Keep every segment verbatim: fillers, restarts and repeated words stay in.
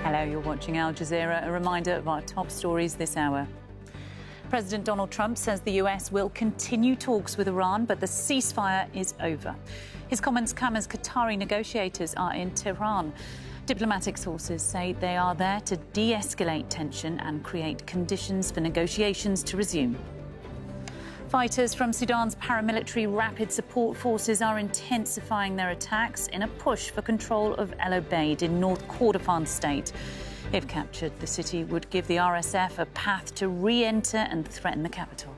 Hello, you're watching Al Jazeera. A reminder of our top stories this hour. President Donald Trump says the U S will continue talks with Iran, but the ceasefire is over. His comments come as Qatari negotiators are in Tehran. Diplomatic sources say they are there to de-escalate tension and create conditions for negotiations to resume. Fighters from Sudan's paramilitary Rapid Support Forces are intensifying their attacks in a push for control of El Obeid in North Kordofan state. If captured, the city would give the R S F a path to re-enter and threaten the capital.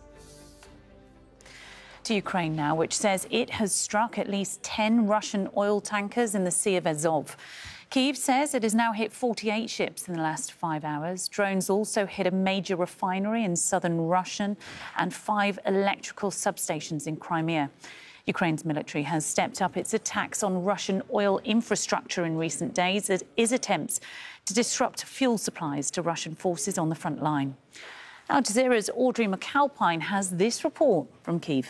To Ukraine now, which says it has struck at least ten Russian oil tankers in the Sea of Azov. Kyiv says it has now hit forty-eight ships in the last five hours. Drones also hit a major refinery in southern Russia and five electrical substations in Crimea. Ukraine's military has stepped up its attacks on Russian oil infrastructure in recent days as its attempts to disrupt fuel supplies to Russian forces on the front line. Al Jazeera's Audrey McAlpine has this report from Kyiv.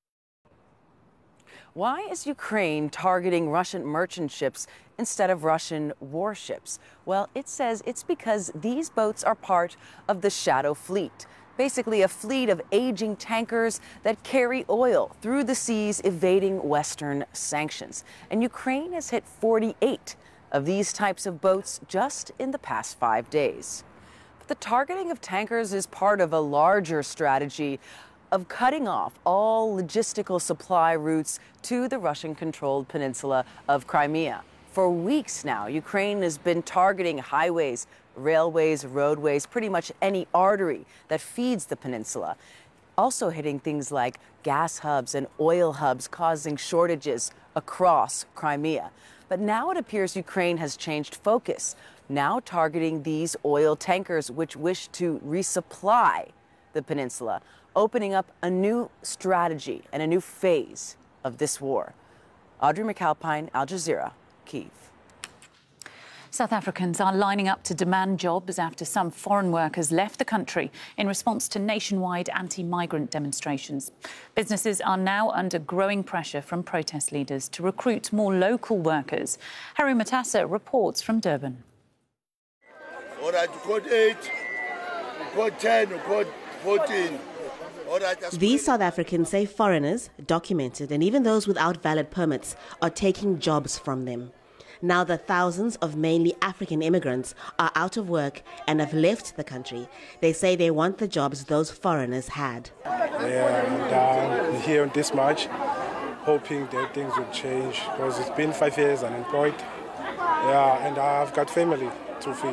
Why is Ukraine targeting Russian merchant ships instead of Russian warships? Well, it says it's because these boats are part of the Shadow Fleet, basically a fleet of aging tankers that carry oil through the seas evading Western sanctions. And Ukraine has hit forty-eight of these types of boats just in the past five days. But the targeting of tankers is part of a larger strategy of cutting off all logistical supply routes to the Russian-controlled peninsula of Crimea. For weeks now, Ukraine has been targeting highways, railways, roadways, pretty much any artery that feeds the peninsula. Also hitting things like gas hubs and oil hubs, causing shortages across Crimea. But now it appears Ukraine has changed focus, now targeting these oil tankers which wish to resupply the peninsula, opening up a new strategy and a new phase of this war. Audrey McAlpine, Al Jazeera, Kyiv. South Africans are lining up to demand jobs after some foreign workers left the country in response to nationwide anti-migrant demonstrations. Businesses are now under growing pressure from protest leaders to recruit more local workers. Harry Matassa reports from Durban. All right, code eight, code ten, code fourteen. These South Africans say foreigners, documented and even those without valid permits, are taking jobs from them. Now that thousands of mainly African immigrants are out of work and have left the country, they say they want the jobs those foreigners had. Yeah, and uh, here in this March, hoping that things will change because it's been five years unemployed. Yeah, and I've got family to feed.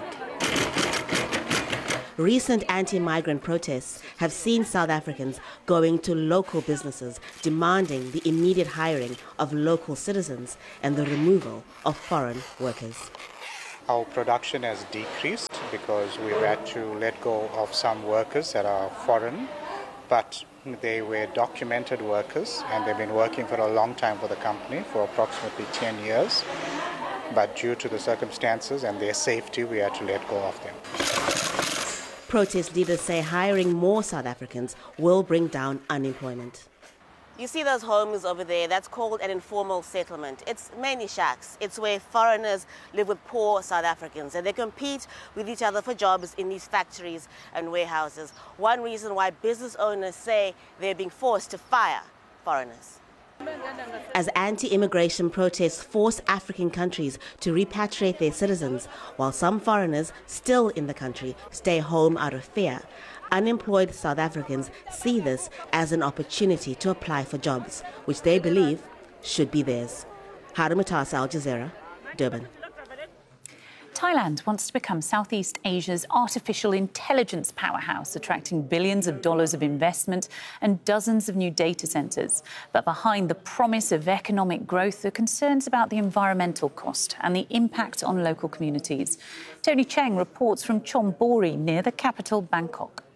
Recent anti-migrant protests have seen South Africans going to local businesses demanding the immediate hiring of local citizens and the removal of foreign workers. Our production has decreased because we've had to let go of some workers that are foreign, but they were documented workers and they've been working for a long time for the company, for approximately ten years. But due to the circumstances and their safety, we had to let go of them. Protest leaders say hiring more South Africans will bring down unemployment. You see those homes over there, that's called an informal settlement. It's mainly shacks. It's where foreigners live with poor South Africans and they compete with each other for jobs in these factories and warehouses. One reason why business owners say they're being forced to fire foreigners. As anti-immigration protests force African countries to repatriate their citizens, while some foreigners still in the country stay home out of fear, unemployed South Africans see this as an opportunity to apply for jobs, which they believe should be theirs. Harry Matassa, Al Jazeera, Durban. Thailand wants to become Southeast Asia's artificial intelligence powerhouse, attracting billions of dollars of investment and dozens of new data centres. But behind the promise of economic growth are concerns about the environmental cost and the impact on local communities. Tony Cheng reports from Chonburi, near the capital, Bangkok.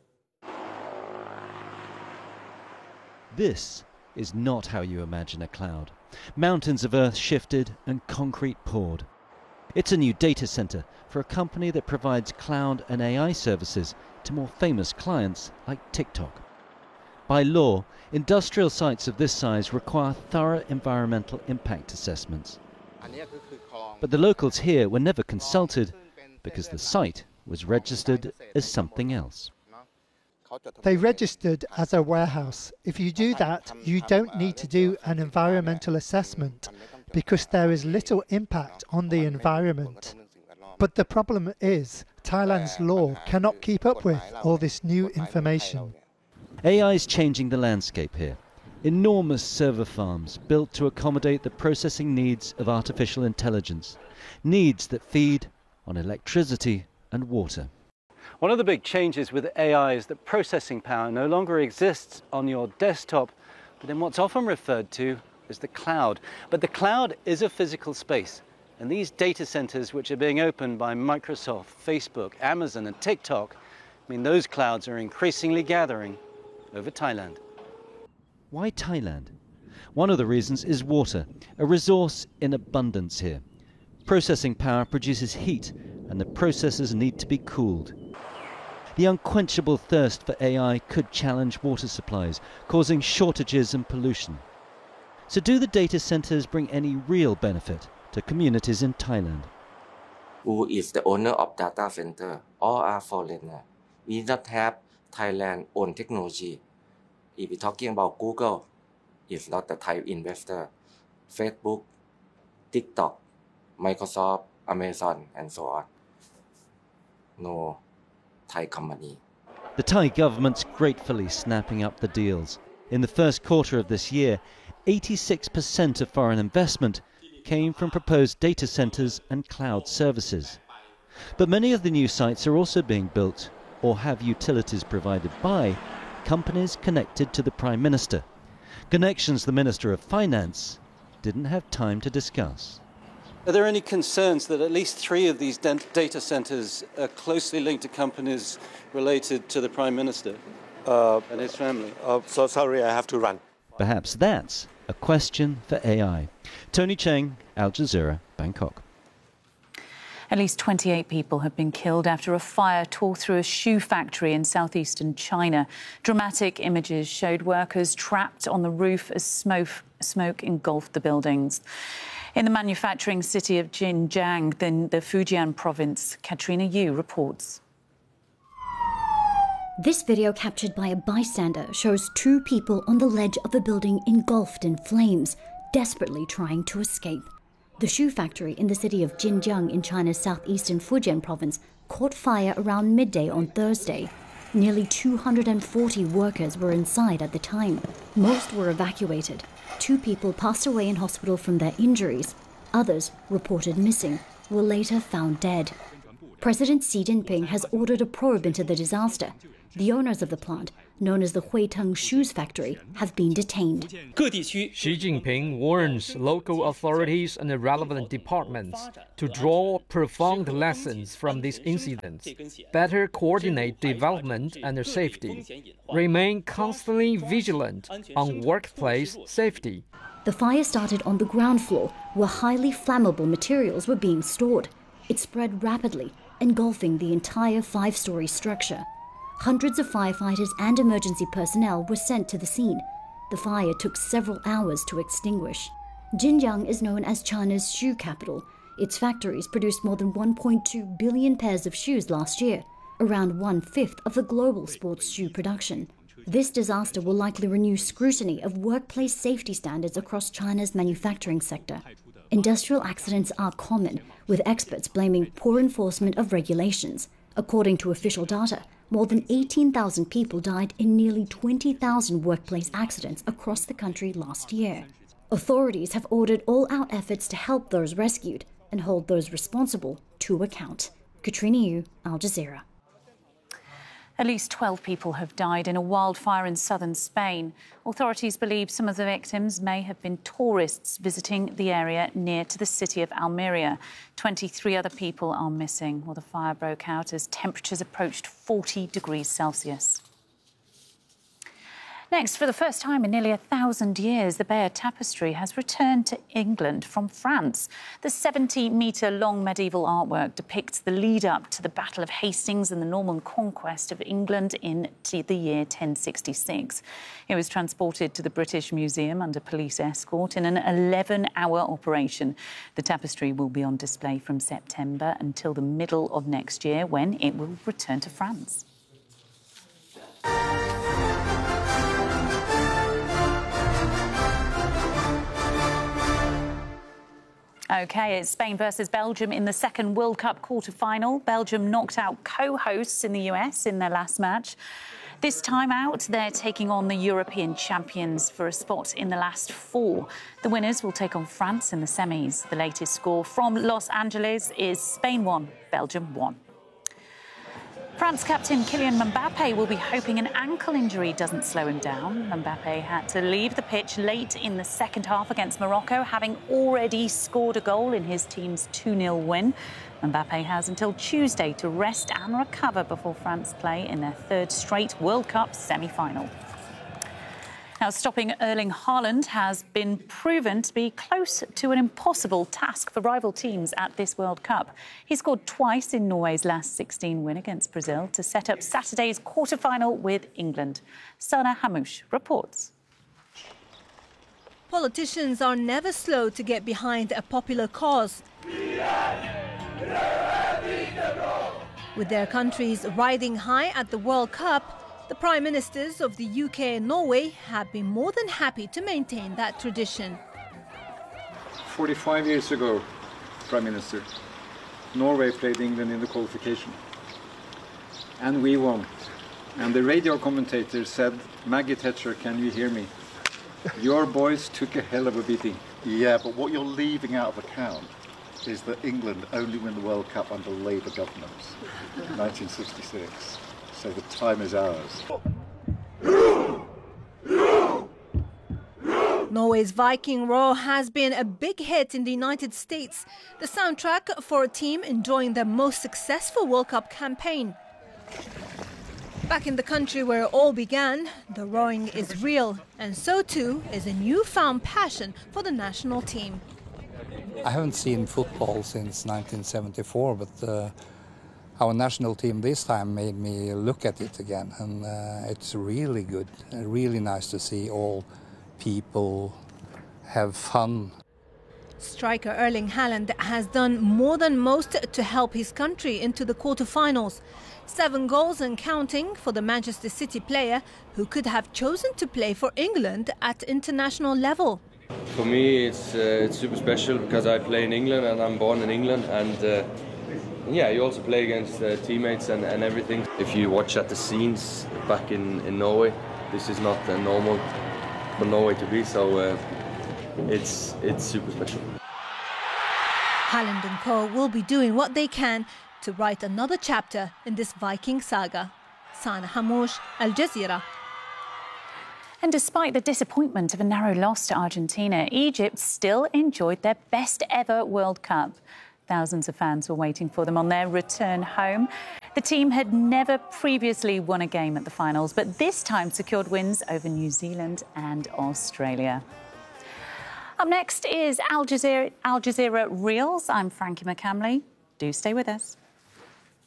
This is not how you imagine a cloud. Mountains of earth shifted and concrete poured. It's a new data center for a company that provides cloud and A I services to more famous clients like TikTok. By law, industrial sites of this size require thorough environmental impact assessments. But the locals here were never consulted because the site was registered as something else. They registered as a warehouse. If you do that, you don't need to do an environmental assessment because there is little impact on the environment. But the problem is Thailand's law cannot keep up with all this new information. A I is changing the landscape here. Enormous server farms built to accommodate the processing needs of artificial intelligence, needs that feed on electricity and water. One of the big changes with A I is that processing power no longer exists on your desktop, but in what's often referred to as the cloud. But the cloud is a physical space, and these data centers which are being opened by Microsoft, Facebook, Amazon and TikTok mean those clouds are increasingly gathering over Thailand. Why Thailand? One of the reasons is water, a resource in abundance here. Processing power produces heat, and the processes need to be cooled. The unquenchable thirst for A I could challenge water supplies, causing shortages and pollution. So do the data centers bring any real benefit to communities in Thailand? Who is the owner of data center? All are foreigner. We not have Thailand own technology. If we're talking about Google, it's not the Thai investor. Facebook, TikTok, Microsoft, Amazon, and so on. No Thai company. The Thai government's gratefully snapping up the deals. In the first quarter of this year, eighty-six percent of foreign investment came from proposed data centers and cloud services. But many of the new sites are also being built or have utilities provided by companies connected to the Prime Minister. Connections the Minister of Finance didn't have time to discuss. Are there any concerns that at least three of these data centers are closely linked to companies related to the Prime Minister uh, and his family? Uh, so sorry, I have to run. Perhaps that's a question for A I. Tony Cheng, Al Jazeera, Bangkok. At least twenty-eight people have been killed after a fire tore through a shoe factory in southeastern China. Dramatic images showed workers trapped on the roof as smoke, smoke engulfed the buildings. In the manufacturing city of Xinjiang, in the Fujian province, Katrina Yu reports. This video, captured by a bystander, shows two people on the ledge of a building engulfed in flames, desperately trying to escape. The shoe factory in the city of Xinjiang in China's southeastern Fujian province caught fire around midday on Thursday. Nearly two hundred forty workers were inside at the time. Most were evacuated. Two people passed away in hospital from their injuries. Others, reported missing, were later found dead. President Xi Jinping has ordered a probe into the disaster. The owners of the plant, known as the Huiteng Shoes Factory, have been detained. Xi Jinping warns local authorities and the relevant departments to draw profound lessons from this incident, better coordinate development and safety, remain constantly vigilant on workplace safety. The fire started on the ground floor, where highly flammable materials were being stored. It spread rapidly, engulfing the entire five-story structure. Hundreds of firefighters and emergency personnel were sent to the scene. The fire took several hours to extinguish. Xinjiang is known as China's shoe capital. Its factories produced more than one point two billion pairs of shoes last year, around one-fifth of the global sports shoe production. This disaster will likely renew scrutiny of workplace safety standards across China's manufacturing sector. Industrial accidents are common, with experts blaming poor enforcement of regulations. According to official data, more than eighteen thousand people died in nearly twenty thousand workplace accidents across the country last year. Authorities have ordered all-out efforts to help those rescued and hold those responsible to account. Katrina Yu, Al Jazeera. At least twelve people have died in a wildfire in southern Spain. Authorities believe some of the victims may have been tourists visiting the area near to the city of Almeria. twenty-three other people are missing while the fire broke out as temperatures approached forty degrees Celsius. Next, for the first time in nearly a thousand years, the Bayeux Tapestry has returned to England from France. The seventy-metre-long medieval artwork depicts the lead-up to the Battle of Hastings and the Norman conquest of England in the year ten sixty-six. It was transported to the British Museum under police escort in an eleven-hour operation. The tapestry will be on display from September until the middle of next year, when it will return to France. OK, it's Spain versus Belgium in the second World Cup quarter-final. Belgium knocked out co-hosts in the U S in their last match. This time out, they're taking on the European champions for a spot in the last four. The winners will take on France in the semis. The latest score from Los Angeles is Spain one, Belgium one. France captain Kylian Mbappe will be hoping an ankle injury doesn't slow him down. Mbappe had to leave the pitch late in the second half against Morocco, having already scored a goal in his team's two nil win. Mbappe has until Tuesday to rest and recover before France play in their third straight World Cup semi-final. Now, stopping Erling Haaland has been proven to be close to an impossible task for rival teams at this World Cup. He scored twice in Norway's last sixteen win against Brazil to set up Saturday's quarter-final with England. Sana Hamouche reports. Politicians are never slow to get behind a popular cause. With their countries riding high at the World Cup, the Prime Ministers of the U K and Norway have been more than happy to maintain that tradition. forty-five years ago, Prime Minister, Norway played England in the qualification. And we won. And the radio commentator said, "Maggie Thatcher, can you hear me? Your boys took a hell of a beating." Yeah, but what you're leaving out of account is that England only win the World Cup under Labour governments, nineteen sixty-six. So the time is ours. Norway's Viking Roar has been a big hit in the United States, the soundtrack for a team enjoying their most successful World Cup campaign. Back in the country where it all began, the roaring is real, and so too is a newfound passion for the national team. I haven't seen football since nineteen seventy-four, but uh, our national team this time made me look at it again, and uh, it's really good, really nice to see all people have fun. Striker Erling Haaland has done more than most to help his country into the quarter-finals. Seven goals and counting for the Manchester City player who could have chosen to play for England at international level. For me, it's, uh, it's super special because I play in England and I'm born in England, and uh, yeah, you also play against uh, teammates and, and everything. If you watch at the scenes back in, in Norway, this is not uh, normal for Norway to be, so uh, it's, it's super special. Haaland and co will be doing what they can to write another chapter in this Viking saga. Sana Hamouche, Al Jazeera. And despite the disappointment of a narrow loss to Argentina, Egypt still enjoyed their best ever World Cup. Thousands of fans were waiting for them on their return home. The team had never previously won a game at the finals, but this time secured wins over New Zealand and Australia. Up next is Al Jazeera, Al Jazeera Reels. I'm Frankie McCamley. Do stay with us.